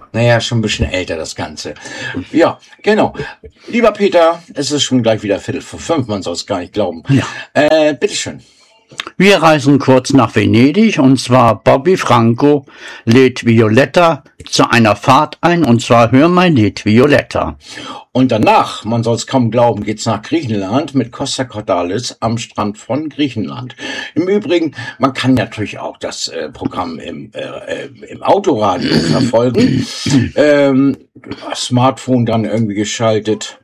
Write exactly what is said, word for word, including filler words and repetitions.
Naja, schon ein bisschen älter, das Ganze. Ja, genau. Lieber Peter, es ist schon gleich wieder Viertel vor fünf, man soll es gar nicht glauben. Ja. Äh, bitteschön. Wir reisen kurz nach Venedig, und zwar Bobby Franco lädt Violetta zu einer Fahrt ein, und zwar Hör mein Lied Violetta. Und danach, man soll es kaum glauben, geht's nach Griechenland mit Costa Cordalis am Strand von Griechenland. Im Übrigen, man kann natürlich auch das äh, Programm im, äh, im Autoradio verfolgen. ähm, Smartphone dann irgendwie geschaltet.